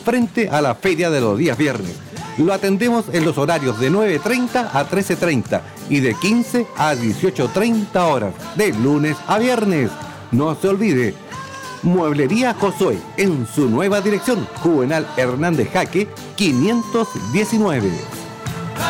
frente a la feria de los días viernes. Lo atendemos en los horarios de 9:30 a 13:30 y de 15 a 18:30 horas, de lunes a viernes. No se olvide, Mueblería Josué, en su nueva dirección, Juvenal Hernández Jaque, 519.